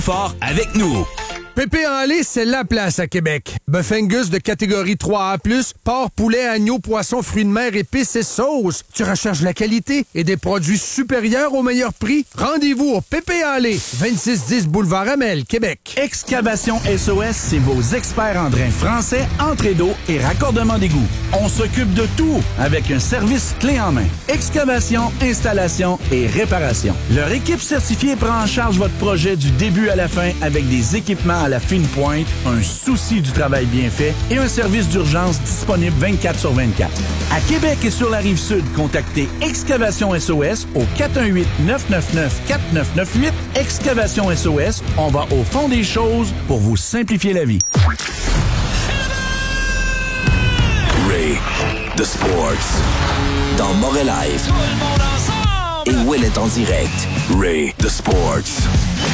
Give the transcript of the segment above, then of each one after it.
Fort avec nous. Pépé en lait, c'est la place à Québec. Bœuf Angus de catégorie 3A+, porc, poulet, agneau, poisson, fruits de mer, épices et sauces. Tu recherches la qualité et des produits supérieurs au meilleur prix? Rendez-vous au Pépé en lait, 2610 Boulevard Amel, Québec. Excavation SOS, c'est vos experts en drains français, entrée d'eau et raccordement d'égout. On s'occupe de tout avec un service clé en main. Excavation, installation et réparation. Leur équipe certifiée prend en charge votre projet du début à la fin avec des équipements à la fine pointe, un souci du travail bien fait et un service d'urgence disponible 24/24. À Québec et sur la Rive-Sud, contactez Excavation SOS au 418-999-4998. Excavation SOS, on va au fond des choses pour vous simplifier la vie. Ray, The Sports, dans Morel Live. Et Will est en direct. Ray, The Sports.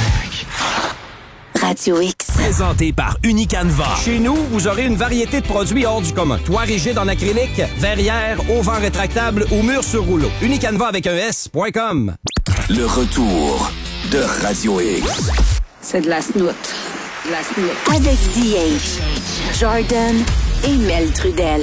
Radio X. Présenté par Unicanva. Chez nous, vous aurez une variété de produits hors du commun. Toit rigide en acrylique, verrière, auvent rétractable ou mur sur rouleau. Unicanva avec un S.com. Le retour de Radio X. C'est de la snoot. La snoot. Avec DH, Jordan et Mel Trudel.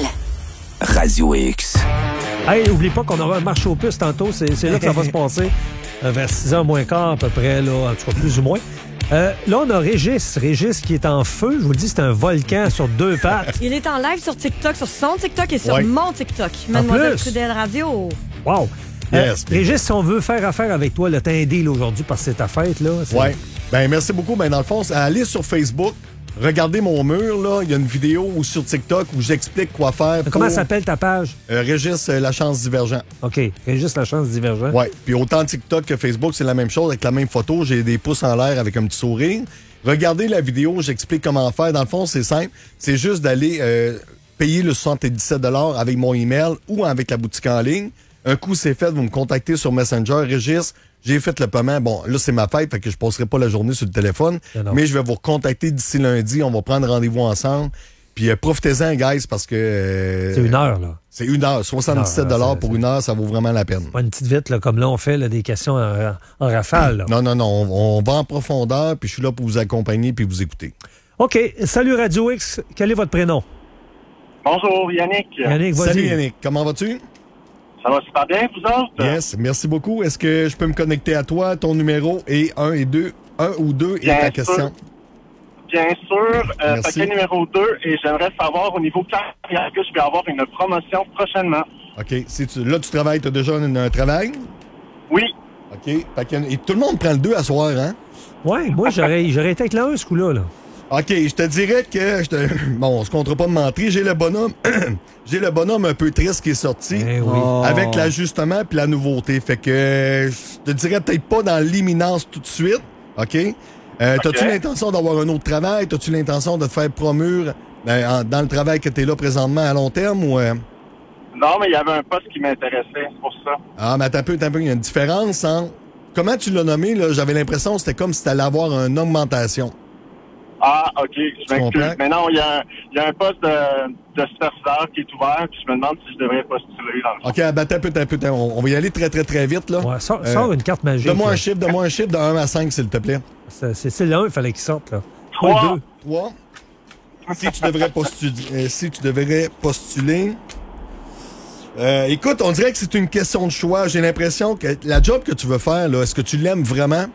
Radio X. Hey, n'oublie pas qu'on aura un marché aux puces tantôt. C'est là que ça va se passer. Vers 6h moins quart à peu près, là, en tout cas plus ou moins. Là, on a Régis qui est en feu. Je vous le dis, c'est un volcan sur deux pattes. Il est en live sur TikTok, sur son TikTok et sur mon TikTok. Mademoiselle Trudel Radio. Wow! Yes, Régis, si on veut faire affaire avec toi, t'as un deal aujourd'hui parce que c'est ta fête, là. Oui. Ben merci beaucoup. Ben dans le fond, allez sur Facebook, regardez mon mur, là. Il y a une vidéo ou sur TikTok où j'explique quoi faire. Comment s'appelle ta page? Régis La Chance Divergent. OK. Régis La Chance Divergent. Oui. Puis autant TikTok que Facebook, c'est la même chose avec la même photo. J'ai des pouces en l'air avec un petit sourire. Regardez la vidéo, j'explique comment faire. Dans le fond, c'est simple. C'est juste d'aller payer le 77 $ avec mon email ou avec la boutique en ligne. Un coup, c'est fait, vous me contactez sur Messenger. Régis, j'ai fait le paiement. Bon, là, c'est ma fête, fait que je passerai pas la journée sur le téléphone. Mais je vais vous recontacter d'ici lundi. On va prendre rendez-vous ensemble. Puis profitez-en, guys, parce que... c'est une heure, là. C'est une heure. 77 $ pour une heure, ça vaut vraiment la peine. Pas une petite vite, là, comme là, on fait là, des questions en rafale. Là. Non. On va en profondeur, puis je suis là pour vous accompagner puis vous écouter. OK. Salut Radio X. Quel est votre prénom? Bonjour, Yannick. Yannick, vas-y. Salut, Yannick. Comment vas-tu? Ça va super bien, vous autres? Yes, merci beaucoup. Est-ce que je peux me connecter à toi, ton numéro et 1 ou 2 et ta question? Bien sûr. Paquet numéro 2, et j'aimerais savoir au niveau carrière que je vais avoir une promotion prochainement. OK. Là, tu travailles, tu as déjà un travail? Oui. OK. Et tout le monde prend le 2 à soir, hein? Oui, moi, j'aurais été avec la 1 ce coup-là. Là. OK, je te dirais que... Bon, on se comptera pas de mentir. J'ai le bonhomme un peu triste qui est sorti avec l'ajustement puis la nouveauté. Fait que je te dirais peut-être pas dans l'imminence tout de suite. OK? T'as-tu l'intention d'avoir un autre travail? T'as-tu l'intention de te faire promure dans le travail que t'es là présentement à long terme ou... Non, mais il y avait un poste qui m'intéressait, c'est pour ça. Ah, mais attends un peu, il y a une différence, hein? Comment tu l'as nommé, là? J'avais l'impression que c'était comme si t'allais avoir une augmentation. Ah, OK, je m'excuse. Mais non, il y a un poste de superviseur qui est ouvert, puis je me demande si je devrais postuler dans le fond. OK, attends un peu. On va y aller très, très, très vite, là. Ouais, sors une carte magique. Donne-moi un chiffre de 1 à 5, s'il te plaît. C'est le 1, il fallait qu'il sorte, là. 3. 3. Si tu devrais postuler... écoute, on dirait que c'est une question de choix. J'ai l'impression que la job que tu veux faire, là, est-ce que tu l'aimes vraiment?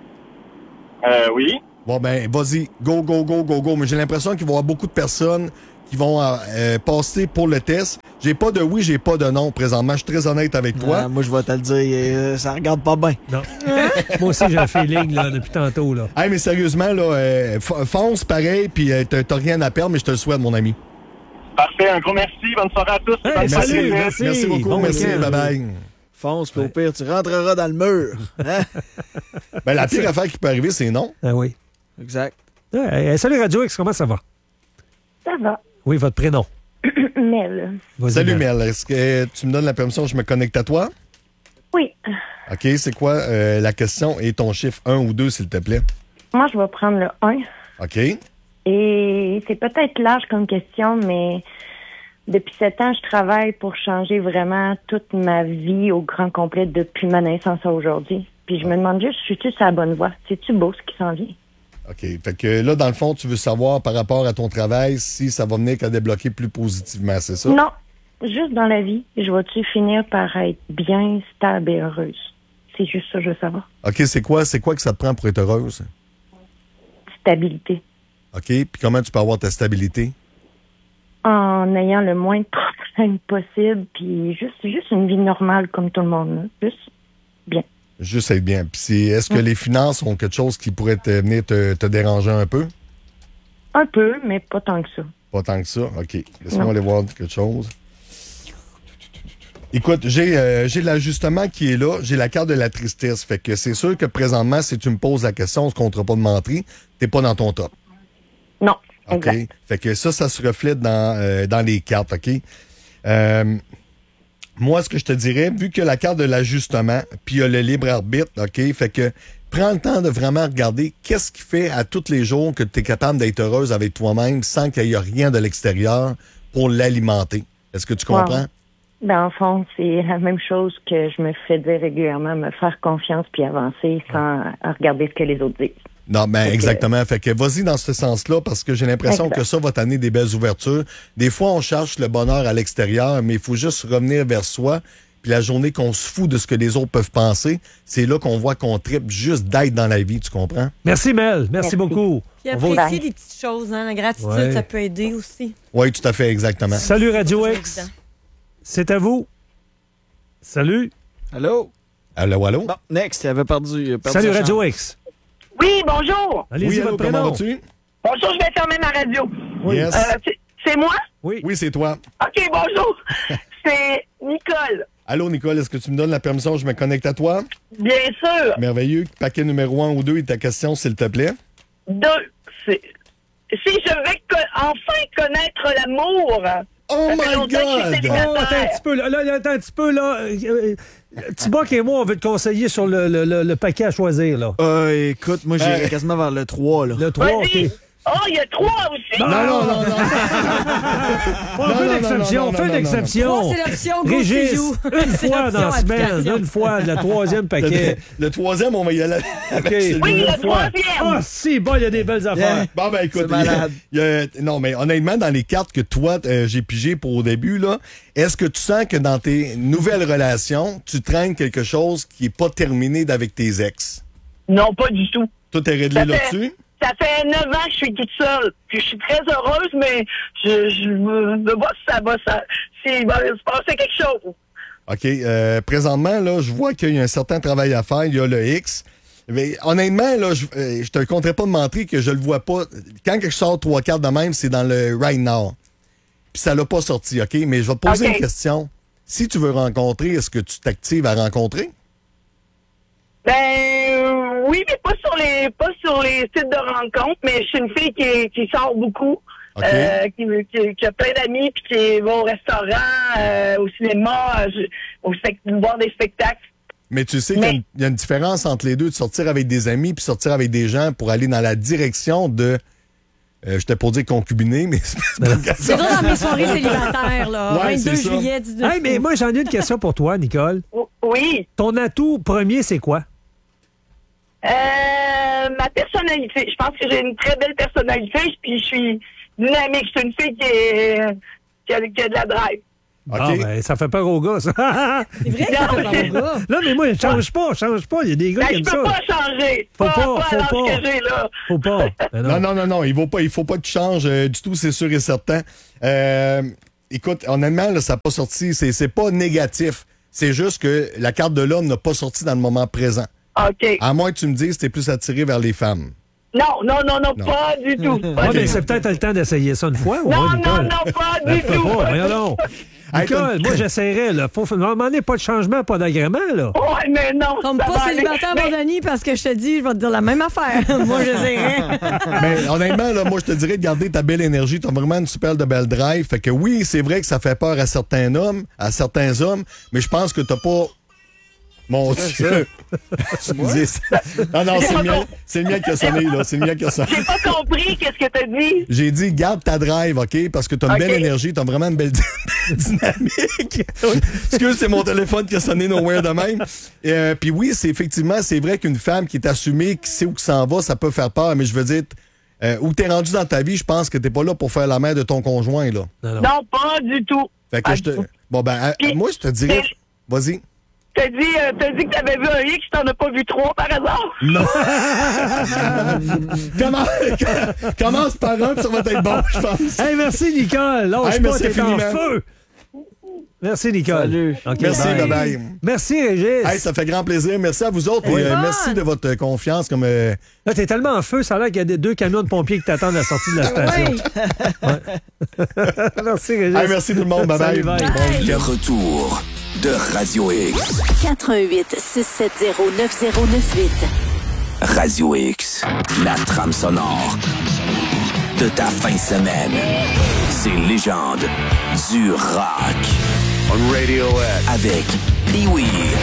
Oui. Bon, ben, vas-y. Go. Mais j'ai l'impression qu'il va y avoir beaucoup de personnes qui vont passer pour le test. J'ai pas de oui, j'ai pas de non présentement. Je suis très honnête avec toi. Moi, je vais te le dire, ça regarde pas bien. Non. Moi aussi, j'ai un feeling là, depuis tantôt. Là. Hey, mais sérieusement, là, fonce pareil, puis t'as rien à perdre, mais je te le souhaite, mon ami. Parfait, un gros merci. Bonne soirée à tous. Hey, salut, merci beaucoup. Bon merci, week-end. bye-bye. Fonce, puis au pire, tu rentreras dans le mur. Hein? Ben, la pire affaire qui peut arriver, c'est non. Ah oui. Exact. Salut Radio X, comment ça va? Ça va. Oui, votre prénom? Mel. Salut Mel. Est-ce que tu me donnes la permission que je me connecte à toi? Oui. OK, c'est quoi la question et ton chiffre 1 ou 2, s'il te plaît? Moi, je vais prendre le 1. OK. Et c'est peut-être large comme question, mais depuis 7 ans, je travaille pour changer vraiment toute ma vie au grand complet depuis ma naissance à aujourd'hui. Puis je me demande juste, suis-tu sur la bonne voie? C'est-tu beau ce qui s'en vient? OK. Fait que là, dans le fond, tu veux savoir par rapport à ton travail si ça va venir qu'à débloquer plus positivement, c'est ça? Non. Juste dans la vie, je vais-tu finir par être bien, stable et heureuse? C'est juste ça, je veux savoir. OK, c'est quoi que ça te prend pour être heureuse? Stabilité. OK. Puis comment tu peux avoir ta stabilité? En ayant le moins de problèmes possible, puis juste une vie normale comme tout le monde. Là. Juste bien. Juste être bien. Puis est-ce que les finances ont quelque chose qui pourrait venir te déranger un peu? Un peu, mais pas tant que ça. Pas tant que ça? OK. Laisse-moi aller voir quelque chose. Écoute, j'ai l'ajustement qui est là. J'ai la carte de la tristesse. Fait que c'est sûr que présentement, si tu me poses la question, on se comptera pas de menterie, t'es pas dans ton top. Non. OK. Exact. Fait que ça se reflète dans les cartes, OK? Moi, ce que je te dirais, vu que la carte de l'ajustement, puis il y a le libre arbitre, OK? Fait que prends le temps de vraiment regarder qu'est-ce qui fait à tous les jours que tu es capable d'être heureuse avec toi-même sans qu'il y ait rien de l'extérieur pour l'alimenter. Est-ce que tu comprends? Wow. Dans le fond, c'est la même chose que je me fais dire régulièrement, me faire confiance puis avancer sans regarder ce que les autres disent. Non, ben exactement. Fait que vas-y dans ce sens-là parce que j'ai l'impression que ça va t'amener des belles ouvertures. Des fois, on cherche le bonheur à l'extérieur, mais il faut juste revenir vers soi. Puis la journée qu'on se fout de ce que les autres peuvent penser, c'est là qu'on voit qu'on tripe juste d'être dans la vie, tu comprends? Merci Mel, merci beaucoup. Puis apprécier les petites choses, hein? La gratitude, ça peut aider aussi. Oui, tout à fait, exactement. Salut Radio X. C'est à vous. Salut. Allô? Allô? Bon, next, il avait perdu Salut Radio X. Oui, bonjour. Allez-y, votre prénom. Comment vas-tu? Bonjour, je vais fermer ma radio. Oui. Yes. C'est moi? Oui. Oui, c'est toi. OK, bonjour. C'est Nicole. Allô, Nicole, est-ce que tu me donnes la permission? Je me connecte à toi? Bien sûr. Merveilleux. Paquet numéro 1 ou 2 et ta question, s'il te plaît? 2. Si je vais enfin connaître l'amour. Oh my God! Attends un petit peu, là. Thibac et moi, on veut te conseiller sur le paquet à choisir, là. Écoute, moi, j'irais quasiment vers le 3, là. Le 3, OK. Oh, il y a 3 aussi. Non. On fait une exception. C'est l'option go Régis, to you. une fois dans la semaine, une fois, le 3e paquet. Le 3e, on va y aller. Oui, le 3e. Ah, si, bon, il y a des belles affaires. Bon, ben écoute, non, mais honnêtement, dans les cartes que toi, j'ai pigées pour au début, là, est-ce que tu sens que dans tes nouvelles relations, tu traînes quelque chose qui n'est pas terminé avec tes ex? Non, pas du tout. Tout est réglé là-dessus? Ça fait 9 ans que je suis toute seule. Puis je suis très heureuse, mais je me vois si ça va. Il va se passer quelque chose. OK. Présentement, là, je vois qu'il y a un certain travail à faire. Il y a le X. Mais honnêtement, là, je te compterai pas de mentir que je le vois pas. Quand je sors 3 cartes de même, c'est dans le right now. Puis ça l'a pas sorti, OK? Mais je vais te poser une question. Si tu veux rencontrer, est-ce que tu t'actives à rencontrer? Ben oui, mais pas sur les sites de rencontres, mais je suis une fille qui sort beaucoup, qui a plein d'amis, puis qui va au restaurant, au cinéma, voir des spectacles. Mais tu sais qu'il y a une différence entre les deux, de sortir avec des amis puis sortir avec des gens pour aller dans la direction de... j'étais pour dire concubiner, mais c'est dans mes soirées célibataires, là. Ouais, 22 juillet, 19 Hey, mais moi, j'en ai une question pour toi, Nicole. Oui. Ton atout premier, c'est quoi? Ma personnalité. Je pense que j'ai une très belle personnalité, puis je suis dynamique. Je suis une fille qui a de la drive. Okay. Ben, ça fait peur aux gars, ça. C'est vrai que ça fait peur aux gars. Non, mais moi, change pas. Il y a des gars qui aiment ça. Je peux pas changer. Faut pas. Que j'ai, là. Faut pas. Non. Il faut pas que tu changes du tout, c'est sûr et certain. Écoute, honnêtement, là, ça n'a pas sorti. C'est pas négatif. C'est juste que la carte de l'homme n'a pas sorti dans le moment présent. OK. À moins que tu me dises que tu es plus attiré vers les femmes. Non, pas du tout. Mais c'est peut-être le temps d'essayer ça une fois. Non, pas du tout. Voyons. Nicole, moi, j'essaierais, là. Faut demander pas de changement, pas d'agrément, là. Ouais, mais non. Tombe pas célibataire, mon Denis, parce que je te dis, je vais te dire la même affaire. Moi, j'essaierais. Mais honnêtement, là, moi, je te dirais de garder ta belle énergie. T'as vraiment une super de belle drive. Fait que oui, c'est vrai que ça fait peur à certains hommes, mais je pense que t'as pas Mon Dieu. Tu me dis ça. Non, c'est le mien qui a sonné, là. C'est le mien qui a sonné. J'ai pas compris qu'est-ce que t'as dit. J'ai dit, garde ta drive, OK? Parce que t'as une belle énergie, t'as vraiment une belle dynamique. Excuse, c'est mon téléphone qui a sonné nowhere de même. Puis oui, c'est vrai qu'une femme qui est assumée, qui sait où que s'en va, ça peut faire peur. Mais je veux dire, où t'es rendu dans ta vie, je pense que t'es pas là pour faire la mère de ton conjoint, là. Non, pas du tout. Fait que Bon, moi, je te dirais... Vas-y. T'as dit que t'avais vu un X, t'en as pas vu 3 par hasard? Non. Commence par un, puis ça va être bon, je pense. Hey, merci, Nicole. Lâche pas, t'es en feu. Merci, Nicole. Salut. Okay, merci, bye-bye. Merci, Régis. Hey, ça fait grand plaisir. Merci à vous autres. Et merci de votre confiance. Là, t'es tellement en feu, ça a l'air qu'il y a 2 camions de pompiers qui t'attendent à la sortie de la station. Merci, Régis. Hey, merci tout le monde. Bye-bye. Bon, le retour de Radio X. 88-670-9098. Radio X, la trame sonore de ta fin de semaine. Ces légendes du rock. On Radio X. Avec Pee-Wee.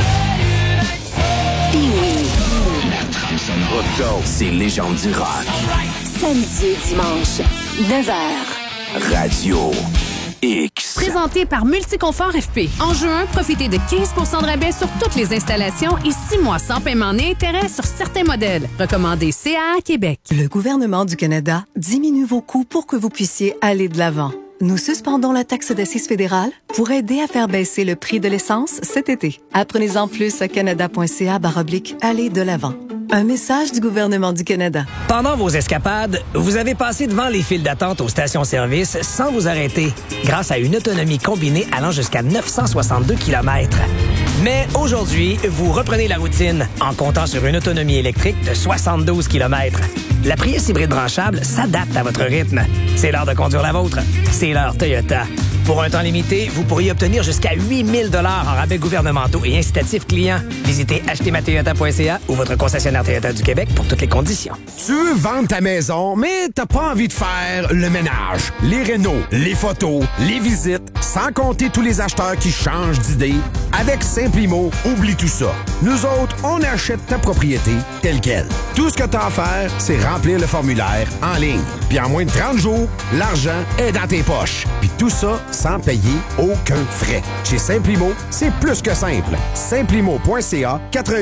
Pee-Wee. La trame sonore. Let's go. Ces légendes du rock. Samedi et dimanche, 9h. Radio X. Présenté par Multiconfort FP. En juin, profitez de 15 % de rabais sur toutes les installations et 6 mois sans paiement ni intérêt sur certains modèles. Recommandé CA Québec. Le gouvernement du Canada diminue vos coûts pour que vous puissiez aller de l'avant. Nous suspendons la taxe d'assises fédérale pour aider à faire baisser le prix de l'essence cet été. Apprenez-en plus à canada.ca/aller de l'avant. Un message du gouvernement du Canada. Pendant vos escapades, vous avez passé devant les files d'attente aux stations-service sans vous arrêter, grâce à une autonomie combinée allant jusqu'à 962 km. Mais aujourd'hui, vous reprenez la routine en comptant sur une autonomie électrique de 72 km. La Prius hybride branchable s'adapte à votre rythme. C'est l'heure de conduire la vôtre. C'est l'heure Toyota. Pour un temps limité, vous pourriez obtenir jusqu'à 8 000 $ en rabais gouvernementaux et incitatifs clients. Visitez achetezmatoyota.ca ou votre concessionnaire Toyota du Québec pour toutes les conditions. Tu veux vendre ta maison, mais t'as pas envie de faire le ménage, les rénaux, les photos, les visites, sans compter tous les acheteurs qui changent d'idée. Avec Simplimo, oublie tout ça. Nous autres, on achète ta propriété telle quelle. Tout ce que t'as à faire, c'est remplir le formulaire en ligne. Puis en moins de 30 jours, l'argent est dans tes poches. Puis tout ça sans payer aucun frais. Chez Simplimo, c'est plus que simple. Simplimo.ca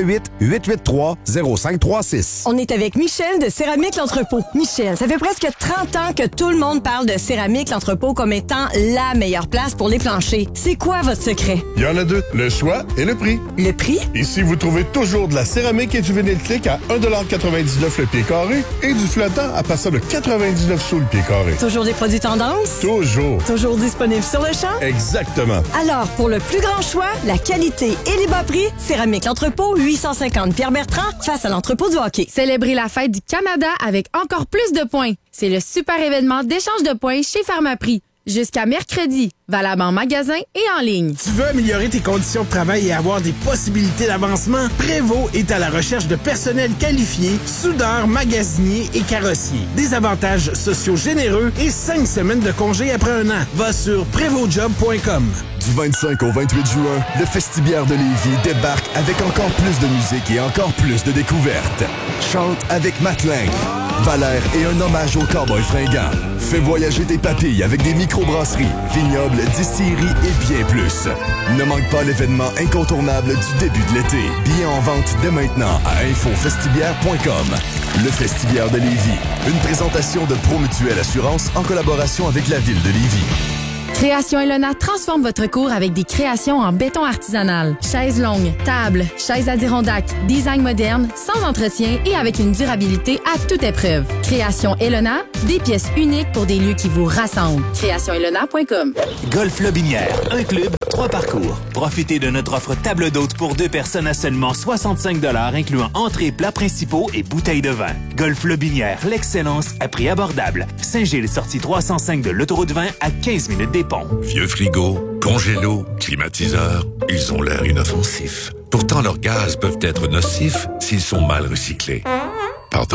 418-883-0536. On est avec Michel de Céramique L'Entrepôt. Michel, ça fait presque 30 ans que tout le monde parle de Céramique L'Entrepôt comme étant la meilleure place pour les planchers. C'est quoi votre secret? Il y en a deux, le choix et le prix. Le prix? Ici, vous trouvez toujours de la céramique et du vinyle click à 1,99 le pied carré et du flottant à partir de 99 sous le pied carré. Toujours des produits tendance? Toujours. Toujours disponibles sur le champ? Exactement. Alors, pour le plus grand choix, la qualité et les bas prix, Céramique L'Entrepôt, 850 Pierre-Bertrand, face à l'entrepôt du hockey. Célébrez la fête du Canada avec encore plus de points. C'est le super événement d'échange de points chez Pharmaprix. Jusqu'à mercredi, valable en magasin et en ligne. Tu veux améliorer tes conditions de travail et avoir des possibilités d'avancement? Prévost est à la recherche de personnel qualifié, soudeurs, magasiniers et carrossiers. Des avantages sociaux généreux et 5 semaines de congé après un an. Va sur prévostjob.com. Du 25 au 28 juin, le Festibiaire de Lévis débarque avec encore plus de musique et encore plus de découvertes. Chante avec Matt Lang, Valère et un hommage aux cowboys fringants. Fais voyager tes papilles avec des microbrasseries, vignobles, distilleries et bien plus. Ne manque pas l'événement incontournable du début de l'été. Billets en vente dès maintenant à infofestibiaire.com. Le Festibiaire de Lévis, une présentation de Promutuelle Assurance en collaboration avec la ville de Lévis. Création Elona transforme votre cour avec des créations en béton artisanal. Chaises longues, tables, chaises Adirondack, design moderne, sans entretien et avec une durabilité à toute épreuve. Création Elona, des pièces uniques pour des lieux qui vous rassemblent. CréationElona.com. Golf Lobinière, un club, 3 parcours. Profitez de notre offre table d'hôte pour 2 personnes à seulement 65 $, incluant entrées, plats principaux et bouteilles de vin. Golf Lobinière, l'excellence à prix abordable. Saint-Gilles, sortie 305 de l'autoroute 20 à 15 minutes des ponts. Vieux frigo, congélo, climatiseur, ils ont l'air inoffensifs. Pourtant, leurs gaz peuvent être nocifs s'ils sont mal recyclés. Pardon.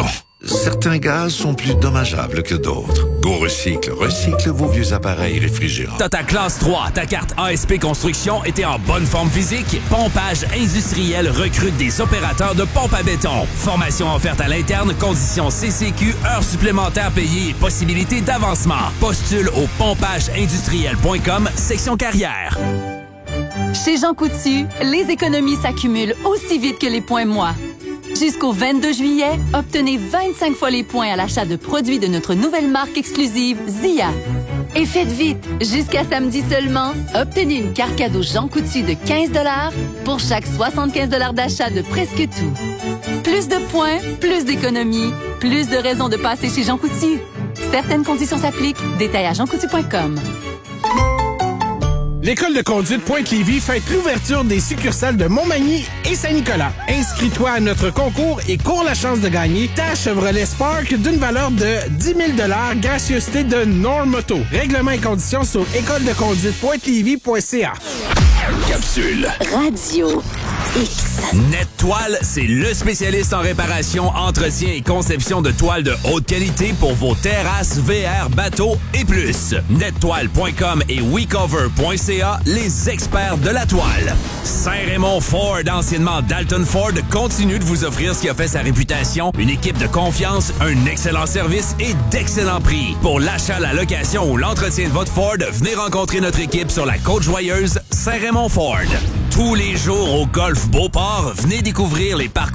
certains gaz sont plus dommageables que d'autres. Go Recycle, recycle vos vieux appareils réfrigérants. T'as ta classe 3, ta carte ASP Construction et t'es en bonne forme physique? Pompage Industriel recrute des opérateurs de pompe à béton. Formation offerte à l'interne, conditions CCQ, heures supplémentaires payées et possibilités d'avancement. Postule au pompageindustriel.com, section carrière. Chez Jean Coutu, les économies s'accumulent aussi vite que les points moi. Jusqu'au 22 juillet, obtenez 25 fois les points à l'achat de produits de notre nouvelle marque exclusive, Zia. Et faites vite! Jusqu'à samedi seulement, obtenez une carte cadeau Jean Coutu de 15 $ pour chaque 75 $ d'achat de presque tout. Plus de points, plus d'économies, plus de raisons de passer chez Jean Coutu. Certaines conditions s'appliquent. Détails à jeancoutu.com. L'École de conduite Pointe-Lévis fête l'ouverture des succursales de Montmagny et Saint-Nicolas. Inscris-toi à notre concours et cours la chance de gagner ta Chevrolet Spark d'une valeur de 10 000 $, gracieuseté de Normoto. Règlements et conditions sur écoledeconduitepointe-lévis.ca. Capsule. Radio X. NetToile, c'est le spécialiste en réparation, entretien et conception de toiles de haute qualité pour vos terrasses, VR, bateaux et plus. NetToile.com et WeCover.ca, les experts de la toile. Saint-Raymond Ford, anciennement Dalton Ford, continue de vous offrir ce qui a fait sa réputation, une équipe de confiance, un excellent service et d'excellents prix. Pour l'achat, la location ou l'entretien de votre Ford, venez rencontrer notre équipe sur la Côte-Joyeuse, Saint-Raymond Ford. Tous les jours au Golf Beauport, venez découvrir les parcours